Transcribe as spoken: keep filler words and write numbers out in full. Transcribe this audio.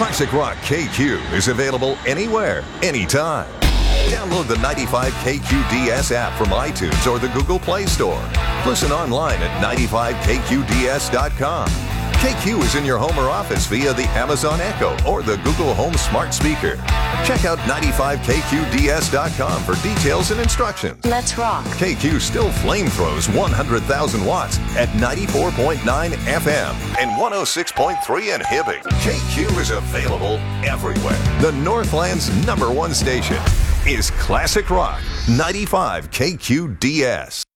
Classic Rock K Q is available anywhere, anytime. Download the ninety-five K Q D S app from iTunes or the Google Play Store. Listen online at ninety-five K Q D S dot com. K Q is in your home or office via the Amazon Echo or the Google Home smart speaker. Check out ninety-five K Q D S dot com for details and instructions. Let's rock. K Q still flame throws one hundred thousand watts at ninety-four point nine F M and one oh six point three in Hibbing. K Q is available everywhere. The Northland's number one station is Classic Rock ninety-five K Q D S.